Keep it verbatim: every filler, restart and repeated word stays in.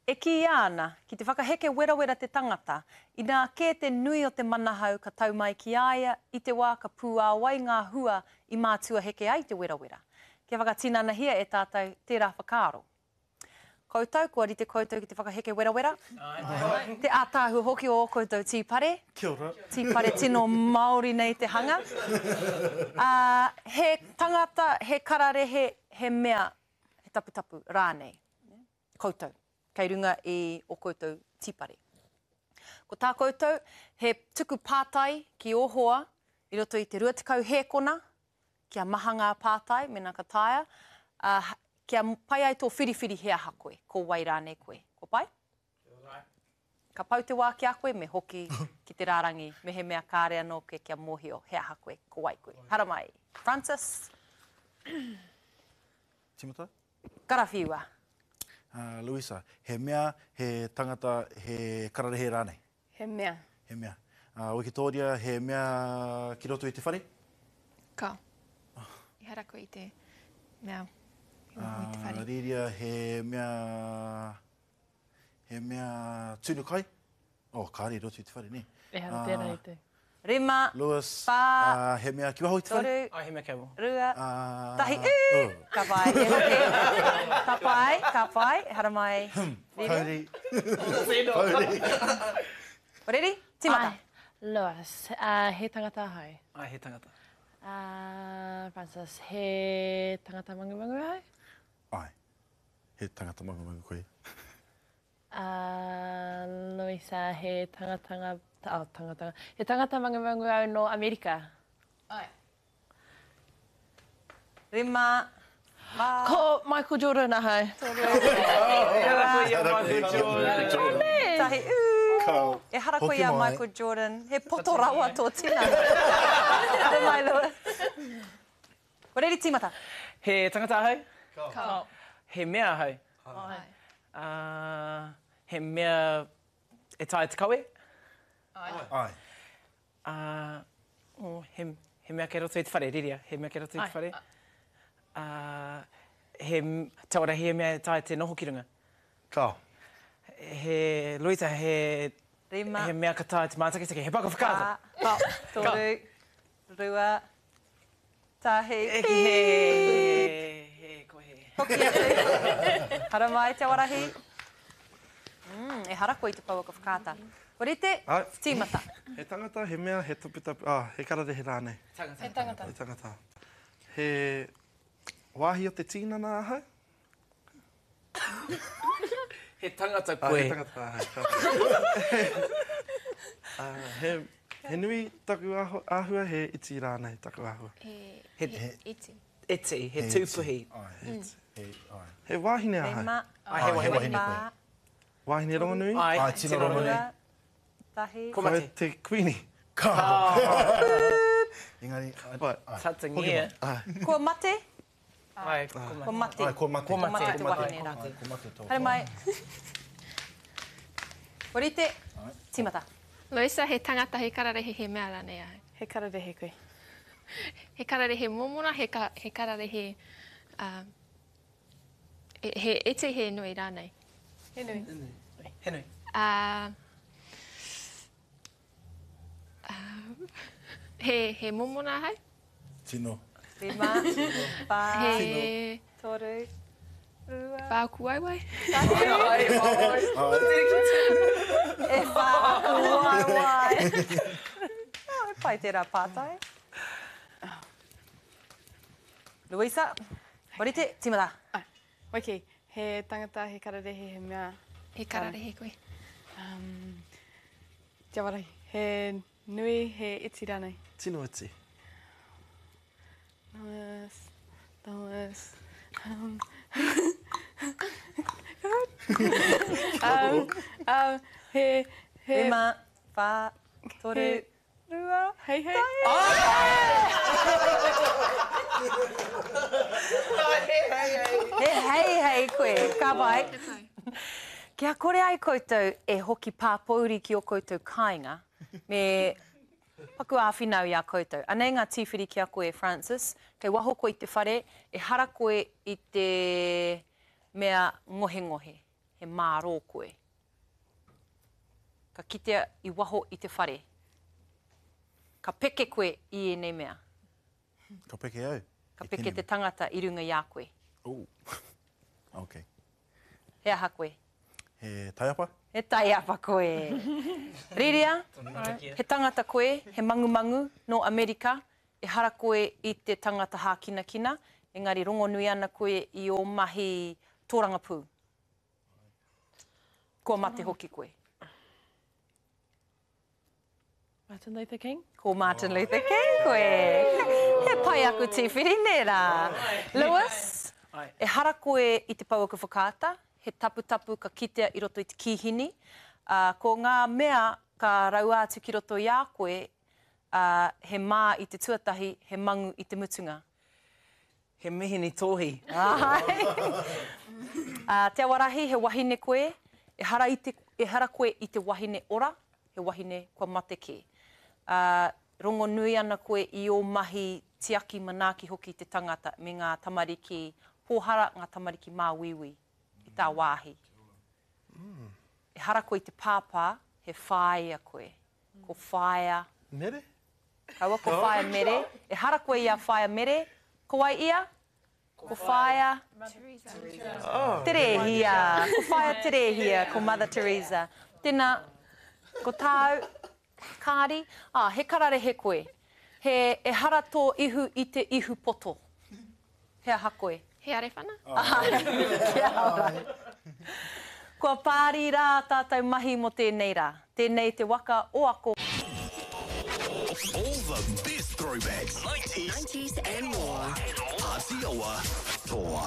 E ki ana, ki te whakaheke wera wera te tangata, i nā kē te nui o te manahau ka tau mai ki aia, i te wā ka pū āwai ngā hua i mātua heke ai te wera wera. Kia whakatinana hia e tātou tērā whakaaro. Koutou, kua rite koutou ki te whakaheke wera wera. Ai. Te ātāhu hoki o koutou tīpare. Kia ora. Tīpare tino Māori nei te hanga. Uh, he tangata, he kararehe, he mea, he taputapu rānei. Koutou, kei runga i o koutou tīpare. Ko tā koutou, he tuku pātai ki ohoa, i roto i te ruatikau hēkona, kia mahanga pātai, mena ka taia, uh, kia pai ai tō whiriwhiri hea ha koe, ko wai rānei koe. Ko pai? Ka pau te wā ki a koe, me hoki ki te rārangi, me he mea kāre anō ke kia mōhio hea ha koe, ko wai koe. Hara mai. Francis? Timata? Karawhiua. Uh, Louisa, he mea, he tangata, he kararehe rānei? He mea. He mea. Uh, Wikitoria, he mea ki roto i te whare? Ka. Oh. I hara koe i te mea. Uh, Riria, he mea... He mea tunu kai? Oh, kāre roto i te whare, ne? E hara tērā i te. Rima, Lewis, pā, uh, he mea ki waho i te whare? toru, Ai, he mea kemo. rua, Uh, tahi, ū! oh. Ka pai, e hoki. Ka pai, ka pai, hara mai. Kauri. Kauri. Oreri, timata. Ai, Lewis, uh, he tangata hai. Ai, he tangata. Uh, Francis, he tangata mangu mangu hai. Ai, he tangata mangu mangu koe. Uh, Louisa, he tangatanga... Oh, tangatanga. He tangata mangu mangu au no Amerika. Ai. Rima, mā. Ko Michael Jordan ahai. Tahi, ū! Kau. E hara koe Hoki a mai. Michael Jordan. He poto rawa tō tina. Hara mai loa. Oreri, timata. He tangata ahai? Ka. He mea ahai? Ai. Uh, he mea e tae te kawe? Ai. Ai. Uh, oh, he, he mea ke roto i te whare, riria. He mea ke roto i te whare. Uh, he, tawara, he mea e tae te noho ki runga. Ka. He, Louisa, he... Rima. He mea ka tae te mātakitaki. He paka whakaata. Ka. Toru. Rua. Tahi. Eki he... He kohe. Hoki atu. Hara mai, te warahi. Mm, e hara koe i te pauaka whakaata. Korete, Ai. tīmata. He tangata, he mea, he tupitapu, ah, he kararehe rānei. Tangata. He tangata. He tangata. He wāhi o te tīnana ahai? He tangata Ah, koe. he tangata ahai. Ah, he, he nui taku ahu, ahua, he iti rānei taku ahua. He, He- he, iti. Iti, he He tūpuhi. Ai, he, he, ai. He wāhine ahai. Rima. Ai, he wahine. wahine koe. Wāhine rongonui? Ai, Ai, tino rongo nei. Rua. Tahi. Ko Koe mate. te kuini. Ka. Engari, ai. Vai. ai. Tatangia. Ai. Kua mate. Ai, ko Kua mate. mate. Ai, ko mate. Ko mate. Mate te Ko mate. wahine rā. Ai, ko mate tō. Hara mai. Korete, tīmata. Loisa, he tangata he kararehe he mea rānei ai. He kararehe koe. He kararehe momona, he, ka, he kararehe... Uh, he, he ete he nui rānei. He nui. He nui. Uh, uh, he, he momona hai. Tino. Rima. Pā. He... Toru. Rua. Pā kuaiwai. Tahi. E wha wai wai. Oh, pai tērā pātai. Louisa, korete, tīmata. Ai, waki, he tangata, he kararehe, he mea. He kararehe koe. Um, Te warai, he nui, he iti rānei. Tino iti. Thomas, Thomas, um, um, um, he, he, Rima, wha, toru, he- rua. hei hei. He hei hei koe, ka pai. Kia kore ai koutou e hoki pāpouri ki o koutou kāinga, me paku āwhinau i a koutou. Anei ngā tīwhiri ki a koe, Francis, kei waho koe i te whare, e hara koe i te mea ngohe ngohe. he mārō koe. Ka kitea i waho i te whare. Ka peke koe i enei mea. Ka peke au. Ka E peke tini te tangata i runga i a koe. Ooh. Okay. He aha koe. He taiapa? He taiapa koe. Riria, he tangata koe, he mangumangu no Amerika, e hara koe i te tangata hākinakina, engari rongonui ana koe i o mahi tōrangapū. Kua mate hoki koe. Martin Luther King? Ko Martin Luther King koe. He pai aku tīwhiri nera. Lewis, Ai. e hara koe i te pauaka whakaata, he taputapu ka kitea i roto i te kihini. Uh, ko ngā mea ka rau atu ki roto i a koe, uh, he mā i te tuatahi, he mangu i te mutunga. He mihini tōhi. Ai. uh, te awarahi, he wahine koe, e hara, i te, e hara koe i te wahine ora, he wahine kua mate ke. Uh, rongo nui ana koe i o mahi tiaki manaaki hoki te tangata me ngā tamariki pōhara, ngā tamariki māwiwi i tā wāhi. Mm. E hara koe i te pāpā, he whāia koe. Ko whāia. Mere? Kaua ko whāia mere. E hara koe i a whāia mere. Ko wai ia? Ko whāia. Oh. Terehia. Ko whāia Terehia, ko Mother Teresa. Tēnā, ko tāu, kāri, ah, he karare he koe. He e hara tō ihu i te ihu poto. He aha koe. He are whana? Kia ora. Kua pāri rā tātou mahi mo tēnei rā. Tēnei te waka o ako. All the best throwbacks. nineties, nineties and more. Aotearoa Toa.